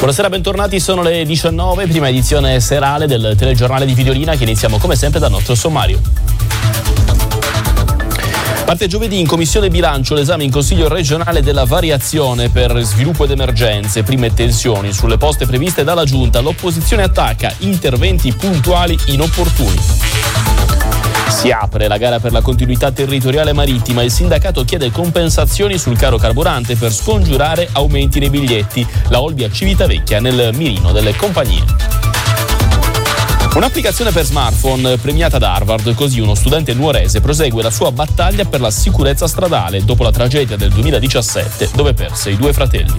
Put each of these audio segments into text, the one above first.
Buonasera, bentornati, sono le 19, prima edizione serale del telegiornale di Videolina che iniziamo come sempre dal nostro sommario. Parte giovedì in Commissione Bilancio l'esame in Consiglio regionale della variazione per sviluppo ed emergenze, prime tensioni sulle poste previste dalla Giunta, l'opposizione attacca interventi puntuali inopportuni. Si apre la gara per la continuità territoriale marittima, il sindacato chiede compensazioni sul caro carburante per scongiurare aumenti nei biglietti, la Olbia Civitavecchia nel mirino delle compagnie. Un'applicazione per smartphone premiata da Harvard, così uno studente nuorese prosegue la sua battaglia per la sicurezza stradale dopo la tragedia del 2017 dove perse i due fratelli.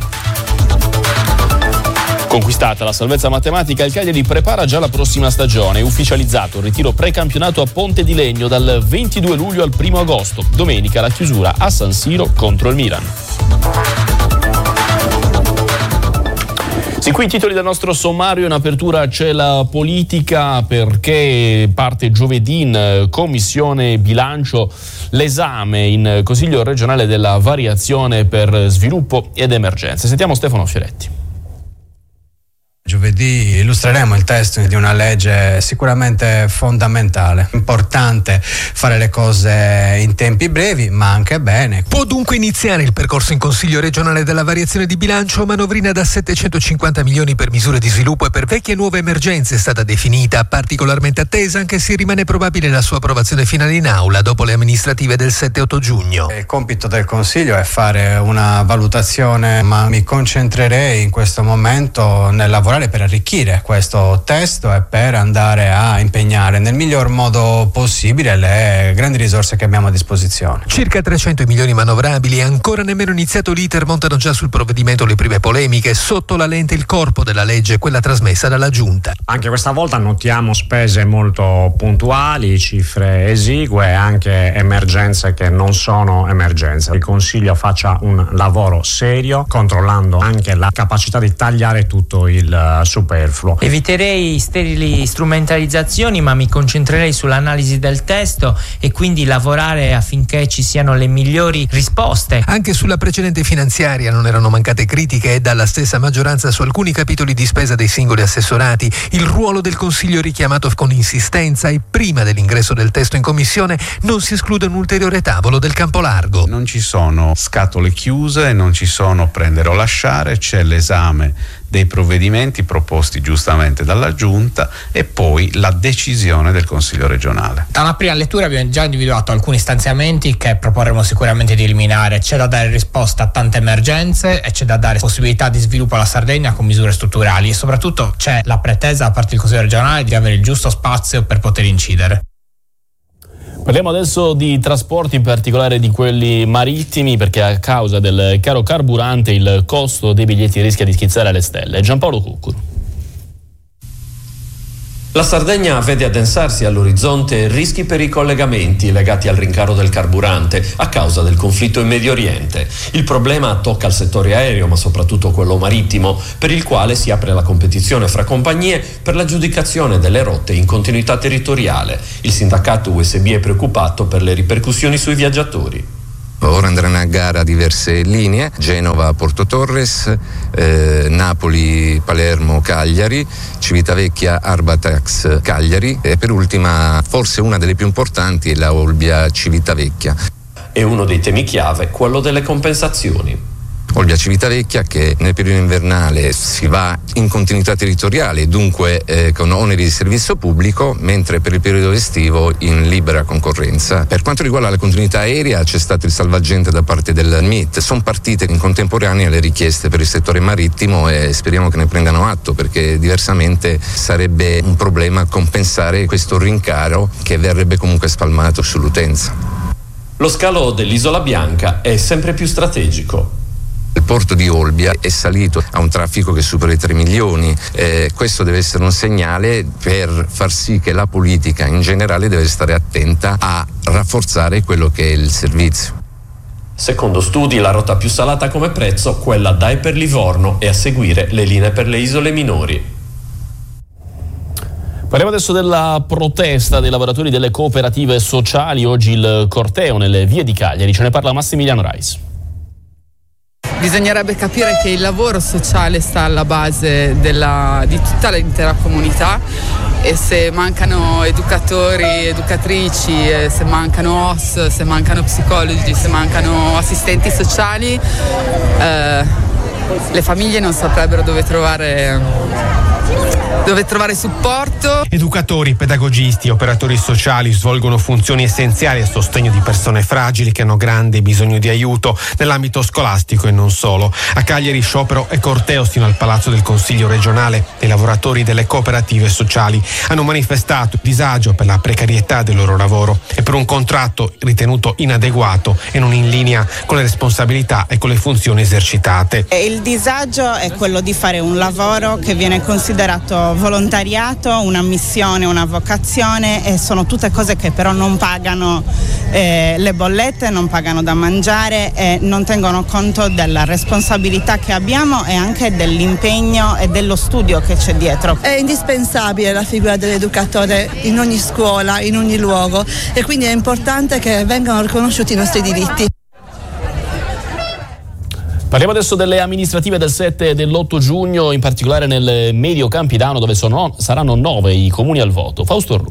Conquistata la salvezza matematica, il Cagliari prepara già la prossima stagione. È ufficializzato il ritiro precampionato a Ponte di Legno dal 22 luglio al 1 agosto. Domenica la chiusura a San Siro contro il Milan. Sì, qui i titoli del nostro sommario. In apertura c'è la politica perché parte giovedì in Commissione Bilancio l'esame in Consiglio regionale della variazione per sviluppo ed emergenze. Sentiamo Stefano Fioretti. Giovedì illustreremo il testo di una legge sicuramente fondamentale, importante fare le cose in tempi brevi ma anche bene. Può dunque iniziare il percorso in Consiglio regionale della variazione di bilancio, manovrina da 750 milioni per misure di sviluppo e per vecchie e nuove emergenze è stata definita, particolarmente attesa anche se rimane probabile la sua approvazione finale in aula dopo le amministrative del 7-8 giugno. Il compito del Consiglio è fare una valutazione, ma mi concentrerei in questo momento nel lavorare per arricchire questo testo e per andare a impegnare nel miglior modo possibile le grandi risorse che abbiamo a disposizione. Circa 300 milioni manovrabili, ancora nemmeno iniziato l'iter, montano già sul provvedimento le prime polemiche, sotto la lente il corpo della legge, quella trasmessa dalla Giunta. Anche questa volta notiamo spese molto puntuali, cifre esigue, anche emergenze che non sono emergenze. Il Consiglio faccia un lavoro serio, controllando anche la capacità di tagliare tutto il superfluo. Eviterei sterili strumentalizzazioni, ma mi concentrerei sull'analisi del testo e quindi lavorare affinché ci siano le migliori risposte. Anche sulla precedente finanziaria non erano mancate critiche e dalla stessa maggioranza su alcuni capitoli di spesa dei singoli assessorati. Il ruolo del Consiglio richiamato con insistenza e prima dell'ingresso del testo in commissione non si esclude un ulteriore tavolo del campo largo. Non ci sono scatole chiuse, non ci sono prendere o lasciare, c'è l'esame dei provvedimenti proposti giustamente dalla Giunta e poi la decisione del Consiglio regionale. Da una prima lettura abbiamo già individuato alcuni stanziamenti che proporremo sicuramente di eliminare. C'è da dare risposta a tante emergenze e c'è da dare possibilità di sviluppo alla Sardegna con misure strutturali e soprattutto c'è la pretesa da parte del Consiglio regionale di avere il giusto spazio per poter incidere. Parliamo adesso di trasporti, in particolare di quelli marittimi, perché a causa del caro carburante il costo dei biglietti rischia di schizzare alle stelle. Giampaolo Cuccuru. La Sardegna vede addensarsi all'orizzonte rischi per i collegamenti legati al rincaro del carburante a causa del conflitto in Medio Oriente. Il problema tocca il settore aereo, ma soprattutto quello marittimo, per il quale si apre la competizione fra compagnie per l'aggiudicazione delle rotte in continuità territoriale. Il sindacato USB è preoccupato per le ripercussioni sui viaggiatori. Ora andranno a gara diverse linee: Genova, Porto Torres, Napoli, Palermo, Cagliari, Civitavecchia, Arbatax, Cagliari e per ultima, forse una delle più importanti, è la Olbia Civitavecchia. E uno dei temi chiave, quello delle compensazioni. Olbia Civitavecchia che nel periodo invernale si va in continuità territoriale, dunque con oneri di servizio pubblico, mentre per il periodo estivo in libera concorrenza. Per quanto riguarda la continuità aerea c'è stato il salvagente da parte del MIT, sono partite in contemporanea le richieste per il settore marittimo e speriamo che ne prendano atto, perché diversamente sarebbe un problema compensare questo rincaro che verrebbe comunque spalmato sull'utenza. Lo scalo dell'Isola Bianca è sempre più strategico. Il porto di Olbia è salito a un traffico che supera i 3 milioni. Questo deve essere un segnale per far sì che la politica in generale deve stare attenta a rafforzare quello che è il servizio. Secondo studi, la rotta più salata come prezzo, quella da e per Livorno, e a seguire le linee per le isole minori. Parliamo adesso della protesta dei lavoratori delle cooperative sociali. Oggi il corteo nelle vie di Cagliari, ce ne parla Massimiliano Rais. Bisognerebbe capire che il lavoro sociale sta alla base di tutta l'intera comunità, e se mancano educatori, educatrici, se mancano OS, se mancano psicologi, se mancano assistenti sociali, le famiglie non saprebbero dove trovare supporto. Educatori, pedagogisti, operatori sociali svolgono funzioni essenziali a sostegno di persone fragili che hanno grande bisogno di aiuto nell'ambito scolastico e non solo. A Cagliari sciopero e corteo sino al Palazzo del Consiglio regionale. I lavoratori delle cooperative sociali hanno manifestato disagio per la precarietà del loro lavoro e per un contratto ritenuto inadeguato e non in linea con le responsabilità e con le funzioni esercitate. Il disagio è quello di fare un lavoro che viene considerato volontariato, una missione, una vocazione, e sono tutte cose che però non pagano le bollette, non pagano da mangiare e non tengono conto della responsabilità che abbiamo e anche dell'impegno e dello studio che c'è dietro. È indispensabile la figura dell'educatore in ogni scuola, in ogni luogo, e quindi è importante che vengano riconosciuti i nostri diritti. Parliamo adesso delle amministrative del 7 e dell'8 giugno, in particolare nel Medio Campidano, dove saranno 9 i comuni al voto. Fausto Arru.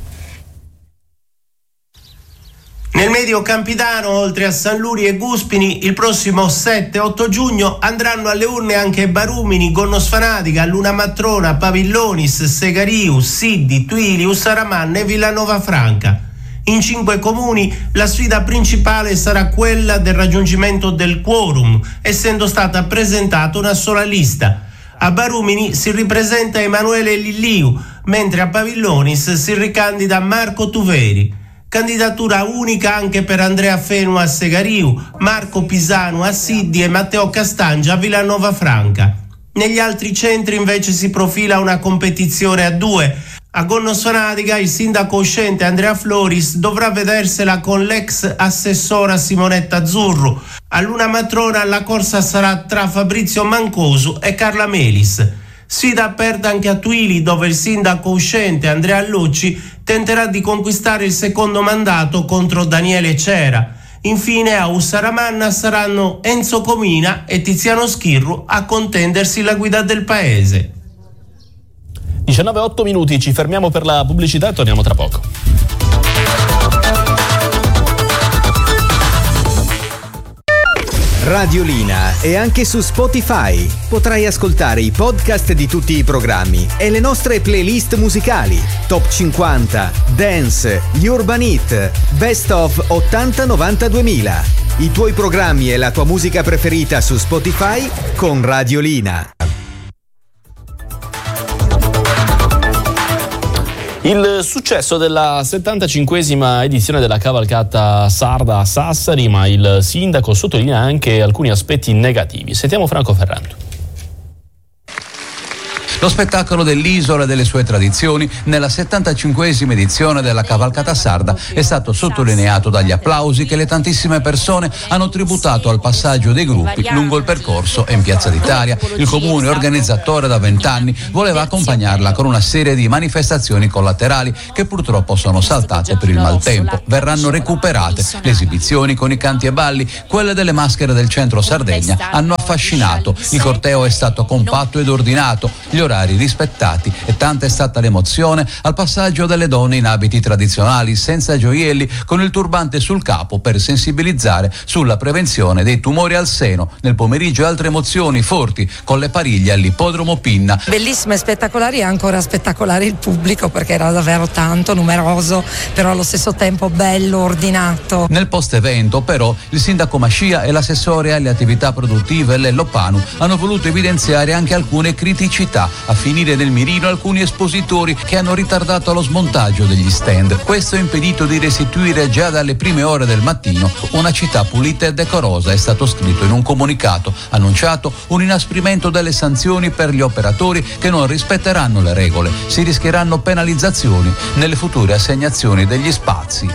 Nel Medio Campidano, oltre a San Luri e Guspini, il prossimo 7-8 giugno andranno alle urne anche Barumini, Gonnosfanadica, Luna Matrona, Pavillonis, Segariu, Siddi, Tuili, Ussaramanna e Villanova Franca. In 5 comuni la sfida principale sarà quella del raggiungimento del quorum, essendo stata presentata una sola lista. A Barumini si ripresenta Emanuele Lilliu, mentre a Pavillonis si ricandida Marco Tuveri. Candidatura unica anche per Andrea Fenu a Segariu, Marco Pisano a Siddi e Matteo Castangia a Villanova Franca. Negli altri centri invece si profila una competizione a 2. A Gonnosfanadica il sindaco uscente Andrea Floris dovrà vedersela con l'ex assessora Simonetta Azzurru. A Luna Matrona la corsa sarà tra Fabrizio Mancosu e Carla Melis. Sfida aperta anche a Tuili, dove il sindaco uscente Andrea Lucci tenterà di conquistare il secondo mandato contro Daniele Cera. Infine a Ussaramanna saranno Enzo Comina e Tiziano Schirru a contendersi la guida del paese. 19:08 minuti, ci fermiamo per la pubblicità e torniamo tra poco. Radiolina è anche su Spotify. Potrai ascoltare i podcast di tutti i programmi e le nostre playlist musicali: Top 50, Dance, gli Urban Hit, Best of 80-90-2000. I tuoi programmi e la tua musica preferita su Spotify con Radiolina. Il successo della 75esima edizione della cavalcata sarda a Sassari, ma il sindaco sottolinea anche alcuni aspetti negativi. Sentiamo Franco Ferrando. Lo spettacolo dell'isola e delle sue tradizioni nella 75esima edizione della cavalcata sarda è stato sottolineato dagli applausi che le tantissime persone hanno tributato al passaggio dei gruppi lungo il percorso e in Piazza d'Italia. Il comune organizzatore da 20 anni voleva accompagnarla con una serie di manifestazioni collaterali che purtroppo sono saltate per il maltempo. Verranno recuperate le esibizioni con i canti e balli, quelle delle maschere del centro Sardegna hanno affascinato. Il corteo è stato compatto ed ordinato, gli orari rispettati e tanta è stata l'emozione al passaggio delle donne in abiti tradizionali senza gioielli con il turbante sul capo per sensibilizzare sulla prevenzione dei tumori al seno. Nel pomeriggio altre emozioni forti con le pariglie all'ippodromo Pinna. Bellissime e spettacolari, e ancora spettacolare il pubblico perché era davvero tanto numeroso, però allo stesso tempo bello, ordinato. Nel post evento però il sindaco Mascia e l'assessore alle attività produttive Lello Panu hanno voluto evidenziare anche alcune criticità, a finire nel mirino alcuni espositori che hanno ritardato lo smontaggio degli stand. Questo ha impedito di restituire già dalle prime ore del mattino una città pulita e decorosa, è stato scritto in un comunicato, annunciato un inasprimento delle sanzioni per gli operatori che non rispetteranno le regole. Si rischieranno penalizzazioni nelle future assegnazioni degli spazi.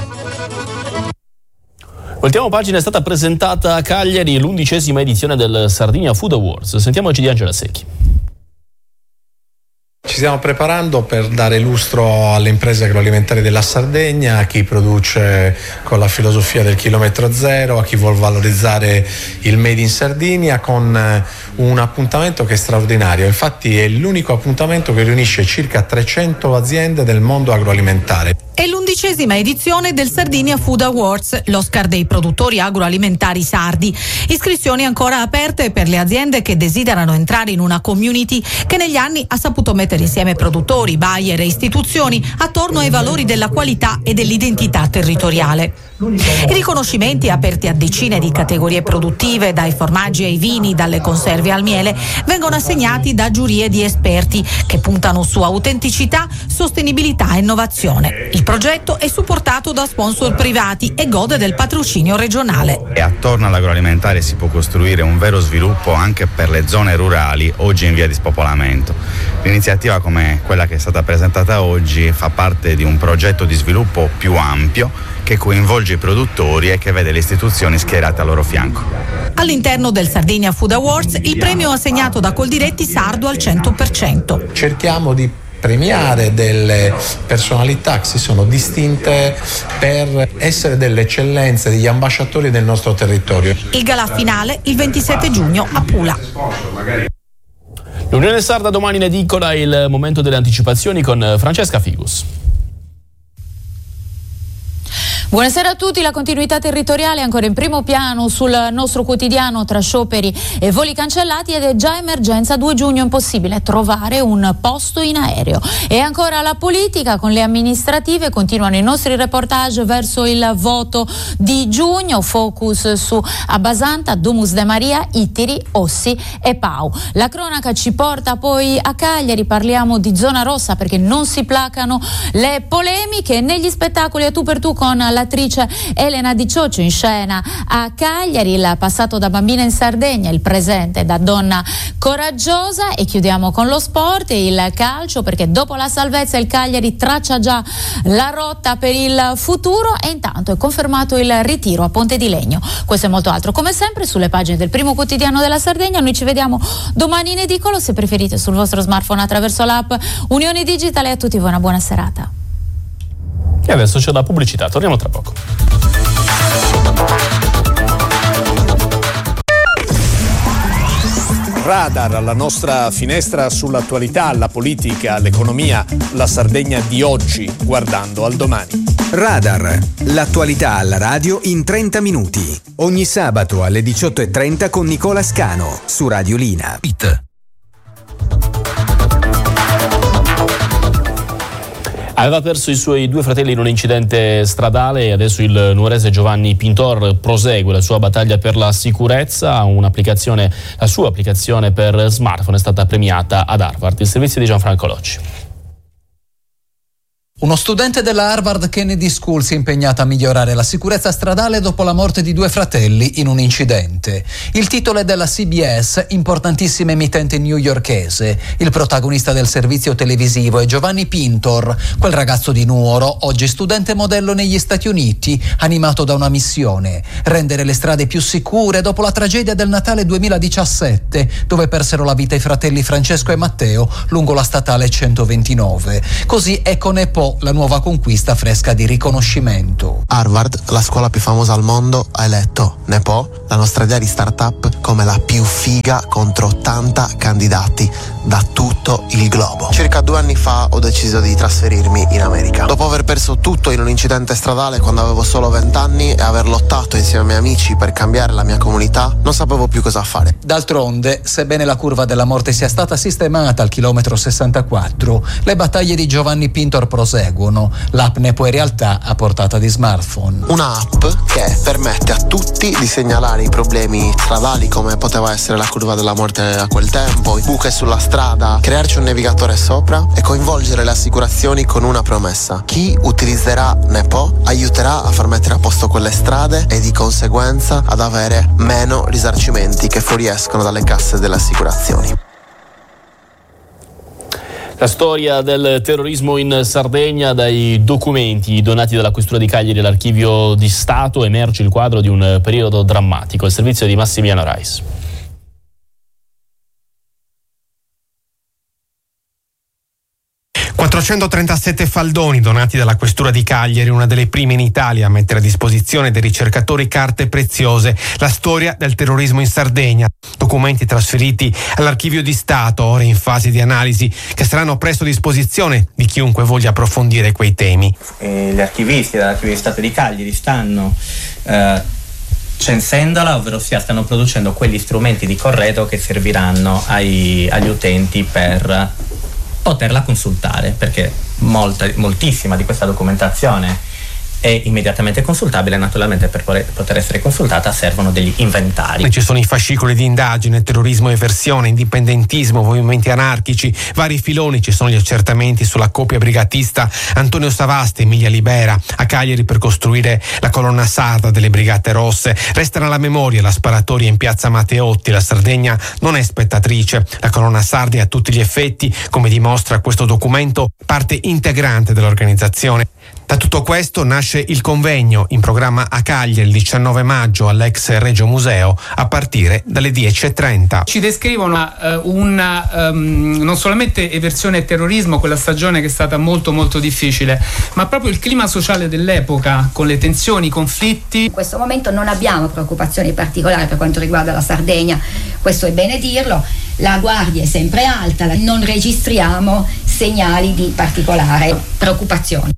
Voltiamo pagina, è stata presentata a Cagliari l'11ª edizione del Sardinia Food Awards. Sentiamoci di Angela Secchi. Ci stiamo preparando per dare lustro alle imprese agroalimentari della Sardegna, a chi produce con la filosofia del chilometro zero, a chi vuol valorizzare il Made in Sardinia, con un appuntamento che è straordinario. Infatti è l'unico appuntamento che riunisce circa 300 aziende del mondo agroalimentare. È l'11ª edizione del Sardinia Food Awards, l'Oscar dei produttori agroalimentari sardi. Iscrizioni ancora aperte per le aziende che desiderano entrare in una community che negli anni ha saputo mettere insieme produttori, buyer e istituzioni attorno ai valori della qualità e dell'identità territoriale. I riconoscimenti, aperti a decine di categorie produttive, dai formaggi ai vini, dalle conserve al miele, vengono assegnati da giurie di esperti che puntano su autenticità, sostenibilità e innovazione. Il progetto è supportato da sponsor privati e gode del patrocinio regionale. E attorno all'agroalimentare si può costruire un vero sviluppo anche per le zone rurali oggi in via di spopolamento. L'iniziativa come quella che è stata presentata oggi fa parte di un progetto di sviluppo più ampio che coinvolge i produttori e che vede le istituzioni schierate al loro fianco. All'interno del Sardinia Food Awards il premio assegnato da Coldiretti sardo al 100%. Cerchiamo di premiare delle personalità che si sono distinte per essere delle eccellenze, degli ambasciatori del nostro territorio. Il galà finale il 27 giugno a Pula. L'Unione Sarda domani in edicola, il momento delle anticipazioni con Francesca Figus. Buonasera a tutti, la continuità territoriale è ancora in primo piano sul nostro quotidiano tra scioperi e voli cancellati ed è già emergenza 2 giugno, impossibile trovare un posto in aereo. E ancora la politica con le amministrative, continuano i nostri reportage verso il voto di giugno, focus su Abbasanta, Domus de Maria, Ittiri, Ossi e Pau. La cronaca ci porta poi a Cagliari, parliamo di zona rossa perché non si placano le polemiche negli spettacoli a tu per tu con l'attrice Elena Di Cioccio in scena a Cagliari, il passato da bambina in Sardegna, il presente da donna coraggiosa. E chiudiamo con lo sport e il calcio perché dopo la salvezza il Cagliari traccia già la rotta per il futuro e intanto è confermato il ritiro a Ponte di Legno. Questo e molto altro come sempre sulle pagine del primo quotidiano della Sardegna. Noi ci vediamo domani in edicolo, se preferite sul vostro smartphone attraverso l'app Unione Digitale. A tutti voi una buona serata. E adesso c'è la pubblicità, torniamo tra poco. Radar, la nostra finestra sull'attualità, la politica, l'economia, la Sardegna di oggi, guardando al domani. Radar, l'attualità alla radio in 30 minuti. Ogni sabato alle 18:30 con Nicola Scano su Radio Lina. Aveva perso i suoi 2 fratelli in un incidente stradale e adesso il nuorese Giovanni Pintor prosegue la sua battaglia per la sicurezza. La sua applicazione per smartphone è stata premiata ad Harvard. Il servizio di Gianfranco Locci. Uno studente della Harvard Kennedy School si è impegnato a migliorare la sicurezza stradale dopo la morte di 2 fratelli in un incidente. Il titolo è della CBS, importantissima emittente newyorkese. Il protagonista del servizio televisivo è Giovanni Pintor, quel ragazzo di Nuoro, oggi studente modello negli Stati Uniti, animato da una missione: rendere le strade più sicure dopo la tragedia del Natale 2017, dove persero la vita i fratelli Francesco e Matteo lungo la statale 129. Così ecco Nepo, la nuova conquista fresca di riconoscimento. Harvard, la scuola più famosa al mondo, ha eletto Nepo, la nostra idea di startup, come la più figa contro 80 candidati da tutto il globo. Circa 2 anni fa ho deciso di trasferirmi in America. Dopo aver perso tutto in un incidente stradale quando avevo solo 20 anni e aver lottato insieme ai miei amici per cambiare la mia comunità, non sapevo più cosa fare. D'altronde, sebbene la curva della morte sia stata sistemata al chilometro 64, le battaglie di Giovanni Pintor proseguono. L'app Nepo è realtà a portata di smartphone. Un'app che permette a tutti di segnalare i problemi stradali, come poteva essere la curva della morte a quel tempo, i buche sulla strada, crearci un navigatore sopra e coinvolgere le assicurazioni con una promessa: chi utilizzerà Nepo aiuterà a far mettere a posto quelle strade e di conseguenza ad avere meno risarcimenti che fuoriescono dalle casse delle assicurazioni. La storia del terrorismo in Sardegna, dai documenti donati dalla Questura di Cagliari all'Archivio di Stato emerge il quadro di un periodo drammatico. Il servizio di Massimiliano Rais. 437 faldoni donati dalla Questura di Cagliari, una delle prime in Italia a mettere a disposizione dei ricercatori carte preziose. La storia del terrorismo in Sardegna. Documenti trasferiti all'Archivio di Stato, ora in fase di analisi, che saranno presto a disposizione di chiunque voglia approfondire quei temi. Gli archivisti dell'Archivio di Stato di Cagliari stanno censendola, ovvero sia stanno producendo quegli strumenti di corredo che serviranno agli utenti per poterla consultare, perché moltissima di questa documentazione è immediatamente consultabile. Naturalmente per poter essere consultata servono degli inventari. E ci sono i fascicoli di indagine, terrorismo e eversione, indipendentismo, movimenti anarchici, vari filoni. Ci sono gli accertamenti sulla coppia brigatista Antonio Savasti e Emilia Libera a Cagliari per costruire la colonna sarda delle Brigate Rosse. Resta nella memoria la sparatoria in piazza Matteotti. La Sardegna non è spettatrice. La colonna sarda è a tutti gli effetti, come dimostra questo documento, parte integrante dell'organizzazione. Da tutto questo nasce il convegno in programma a Cagliari il 19 maggio all'ex Regio Museo a partire dalle 10:30. Ci descrivono non solamente eversione e terrorismo, quella stagione che è stata molto molto difficile, ma proprio il clima sociale dell'epoca con le tensioni, i conflitti. In questo momento non abbiamo preoccupazioni particolari per quanto riguarda la Sardegna, questo è bene dirlo, la guardia è sempre alta, non registriamo segnali di particolare preoccupazione.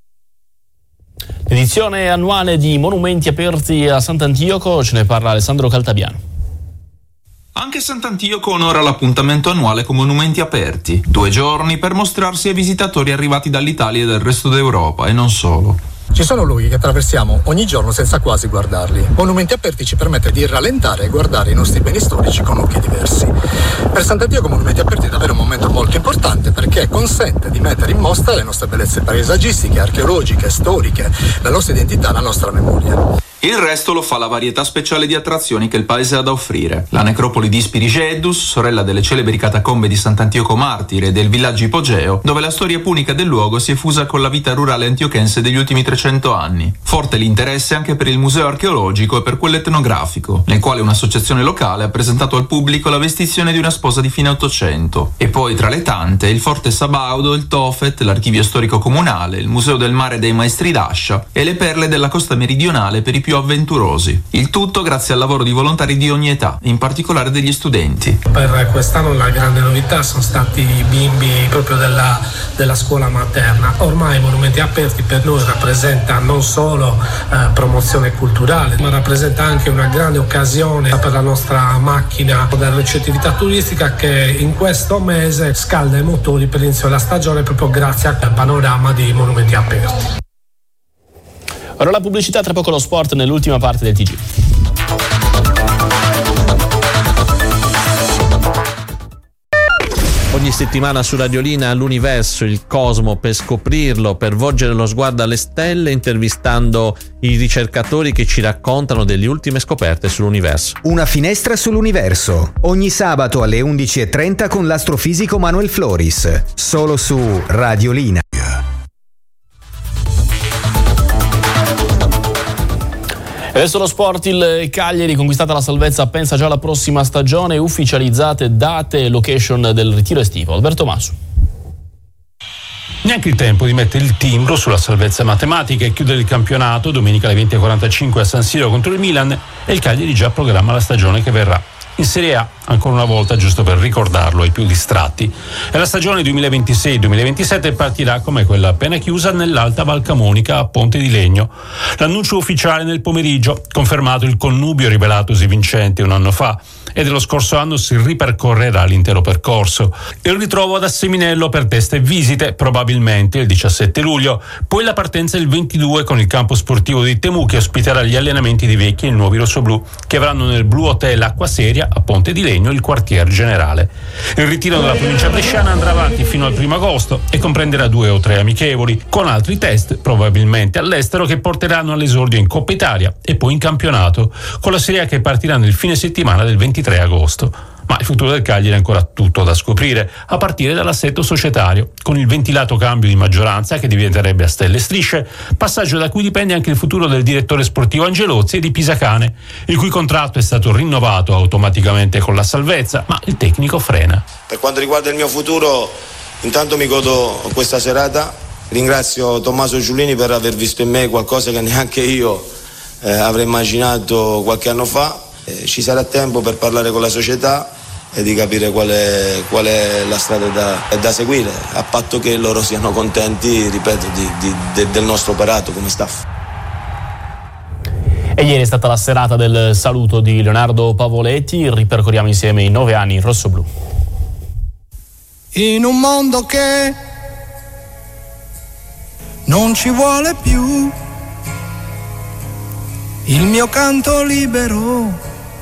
Edizione annuale di Monumenti Aperti a Sant'Antioco, ce ne parla Alessandro Caltabiano. Anche Sant'Antioco onora l'appuntamento annuale con Monumenti Aperti, 2 giorni per mostrarsi ai visitatori arrivati dall'Italia e dal resto d'Europa, e non solo. Ci sono luoghi che attraversiamo ogni giorno senza quasi guardarli. Monumenti Aperti ci permette di rallentare e guardare i nostri beni storici con occhi diversi. Per Sant'Antioco Monumenti Aperti è davvero un momento molto importante perché consente di mettere in mostra le nostre bellezze paesaggistiche, archeologiche, storiche, la nostra identità, la nostra memoria. Il resto lo fa la varietà speciale di attrazioni che il paese ha da offrire. La necropoli di Spirigeddus, sorella delle celebri catacombe di Sant'Antioco Martire e del villaggio ipogeo, dove la storia punica del luogo si è fusa con la vita rurale antiochense degli ultimi 300 anni. Forte l'interesse anche per il museo archeologico e per quello etnografico, nel quale un'associazione locale ha presentato al pubblico la vestizione di una sposa di fine Ottocento. E poi, tra le tante, il Forte Sabaudo, il Tofet, l'archivio storico comunale, il museo del mare dei maestri d'ascia e le perle della costa meridionale per i più avventurosi. Il tutto grazie al lavoro di volontari di ogni età, in particolare degli studenti. Per quest'anno la grande novità sono stati i bimbi proprio della scuola materna. Ormai Monumenti Aperti per noi rappresenta non solo promozione culturale, ma rappresenta anche una grande occasione per la nostra macchina della ricettività turistica che in questo mese scalda i motori per l'inizio della stagione proprio grazie al panorama di Monumenti Aperti. Ora la pubblicità, tra poco lo sport nell'ultima parte del TG. Ogni settimana su Radiolina l'universo, il cosmo, per scoprirlo, per volgere lo sguardo alle stelle, intervistando i ricercatori che ci raccontano delle ultime scoperte sull'universo. Una finestra sull'universo, ogni sabato alle 11:30 con l'astrofisico Manuel Floris, solo su Radiolina. E adesso lo sport, il Cagliari, conquistata la salvezza, pensa già alla prossima stagione, ufficializzate date e location del ritiro estivo. Alberto Masu. Neanche il tempo di mettere il timbro sulla salvezza matematica e chiudere il campionato. Domenica alle 20:45 a San Siro contro il Milan e il Cagliari già programma la stagione che verrà. In Serie A, ancora una volta, giusto per ricordarlo ai più distratti, e la stagione 2026-2027 partirà come quella appena chiusa nell'Alta Val Camonica a Ponte di Legno. L'annuncio ufficiale nel pomeriggio, confermato il connubio rivelatosi vincente un anno fa, e dello scorso anno si ripercorrerà l'intero percorso. Il ritrovo ad Asseminello per teste e visite, probabilmente il 17 luglio, poi la partenza il 22 con il campo sportivo di Temu che ospiterà gli allenamenti di vecchi e nuovi rossoblù che avranno nel Blue Hotel Acqua Seria a Ponte di Legno il quartier generale. Il ritiro della provincia bresciana andrà avanti fino al 1 agosto e comprenderà 2 o 3 amichevoli, con altri test probabilmente all'estero che porteranno all'esordio in Coppa Italia e poi in campionato, con la Serie A che partirà nel fine settimana del 23 agosto. Ma il futuro del Cagliari è ancora tutto da scoprire, a partire dall'assetto societario, con il ventilato cambio di maggioranza che diventerebbe a stelle e strisce, passaggio da cui dipende anche il futuro del direttore sportivo Angelozzi e di Pisacane, il cui contratto è stato rinnovato automaticamente con la salvezza, ma il tecnico frena. Per quanto riguarda il mio futuro, Intanto mi godo questa serata, ringrazio Tommaso Giulini per aver visto in me qualcosa che neanche io avrei immaginato qualche anno fa. Ci sarà tempo per parlare con la società e di capire qual è la strada da seguire, a patto che loro siano contenti, ripeto, del nostro operato come staff. E ieri è stata la serata del saluto di Leonardo Pavoletti, ripercorriamo insieme i 9 anni in rossoblu. In un mondo che non ci vuole più, il mio canto libero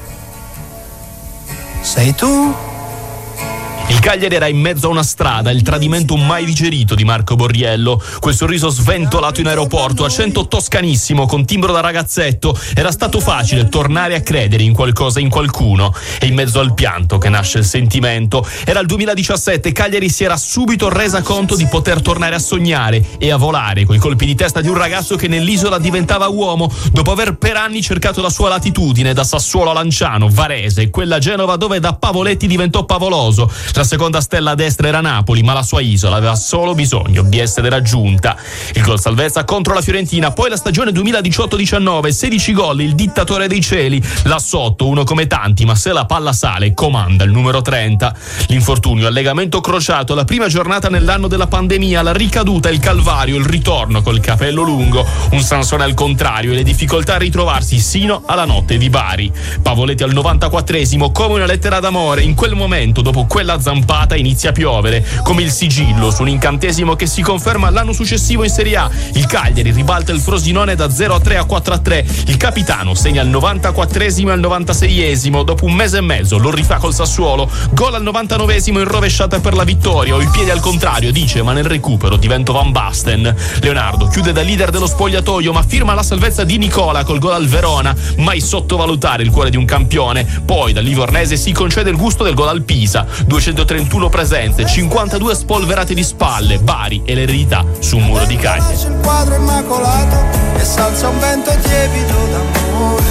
sei tu. Il Cagliari era in mezzo a una strada, il tradimento mai digerito di Marco Borriello, quel sorriso sventolato in aeroporto, accento toscanissimo con timbro da ragazzetto. Era stato facile tornare a credere in qualcosa, in qualcuno, e in mezzo al pianto che nasce il sentimento. Era il 2017, Cagliari si era subito resa conto di poter tornare a sognare e a volare coi colpi di testa di un ragazzo che nell'isola diventava uomo dopo aver per anni cercato la sua latitudine, da Sassuolo a Lanciano, Varese, quella Genova dove da Pavoletti diventò Pavoloso. La seconda stella a destra era Napoli, ma la sua isola aveva solo bisogno di essere raggiunta. Il gol salvezza contro la Fiorentina, poi la stagione 2018-19, 16 gol, il dittatore dei cieli. Là sotto, uno come tanti, ma se la palla sale, comanda il numero 30. L'infortunio al legamento crociato, la prima giornata nell'anno della pandemia, la ricaduta, il calvario, il ritorno col capello lungo, un Sansone al contrario e le difficoltà a ritrovarsi sino alla notte di Bari. Pavoletti al 94esimo, come una lettera d'amore, in quel momento, dopo quella zampata, inizia a piovere, come il sigillo su un incantesimo che si conferma l'anno successivo in Serie A. Il Cagliari ribalta il Frosinone da 0-3 a 4-3. Il capitano segna al 94esimo e al 96esimo, dopo un mese e mezzo lo rifà col Sassuolo, gol al 99esimo in rovesciata per la vittoria, o il piede al contrario, dice, ma nel recupero divento Van Basten. Leonardo chiude da leader dello spogliatoio, ma firma la salvezza di Nicola col gol al Verona. Mai sottovalutare il cuore di un campione. Poi dal livornese si concede il gusto del gol al Pisa, 231 presenze, 52 spolverate di spalle, Bari e l'eredità su un muro di Cagliari. Il quadro immacolato e salza un vento tiepido d'amore.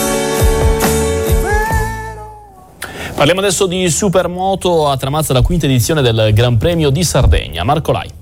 Parliamo adesso di Supermoto. A Tramazza la quinta edizione del Gran Premio di Sardegna. Marco Lai.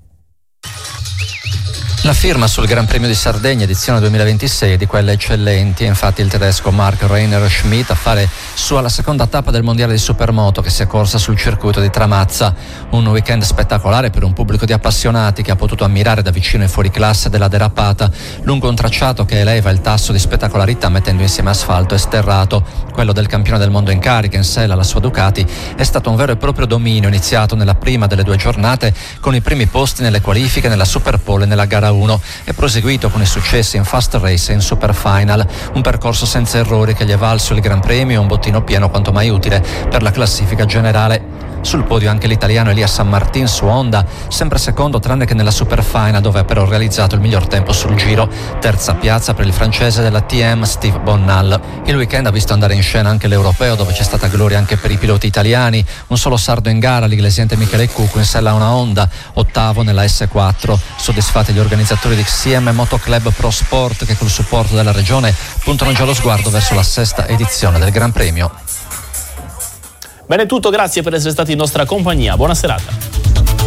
La firma sul Gran Premio di Sardegna edizione 2026 di quelle eccellenti, infatti il tedesco Mark Rainer Schmidt a fare sua la seconda tappa del mondiale di Supermoto che si è corsa sul circuito di Tramazza. Un weekend spettacolare per un pubblico di appassionati che ha potuto ammirare da vicino i fuoriclasse della derapata lungo un tracciato che eleva il tasso di spettacolarità mettendo insieme asfalto e sterrato. Quello del campione del mondo in carica in sella, la sua Ducati, è stato un vero e proprio dominio iniziato nella prima delle due giornate con i primi posti nelle qualifiche, nella Superpole e nella gara 1 e proseguito con i successi in Fast Race e in Super Final, un percorso senza errori che gli è valso il Gran Premio e un bottino pieno quanto mai utile per la classifica generale. Sul podio anche l'italiano Elia San Martin su Honda, sempre secondo tranne che nella Super Final dove ha però realizzato il miglior tempo sul giro. Terza piazza per il francese della TM Steve Bonnal. Il weekend ha visto andare in scena anche l'europeo dove c'è stata gloria anche per i piloti italiani. Un solo sardo in gara, l'inglesiente Michele Cucco in sella a una Honda, ottavo nella S4. Soddisfatti gli organizzatori di XCM Moto Club Pro Sport che col supporto della regione puntano già lo sguardo verso la sesta edizione del Gran Premio. Bene, tutto, grazie per essere stati in nostra compagnia, buona serata.